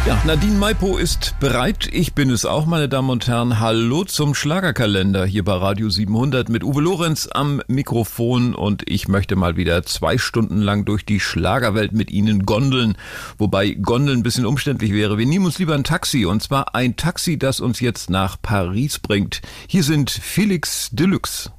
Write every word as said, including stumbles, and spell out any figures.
Ja, Nadine Maipo ist bereit. Ich bin es auch, meine Damen und Herren. Hallo zum Schlagerkalender hier bei Radio siebenhundert mit Uwe Lorenz am Mikrofon. Und ich möchte mal wieder zwei Stunden lang durch die Schlagerwelt mit Ihnen gondeln. Wobei Gondeln ein bisschen umständlich wäre. Wir nehmen uns lieber ein Taxi. Und zwar ein Taxi, das uns jetzt nach Paris bringt. Hier sind Felix Deluxe.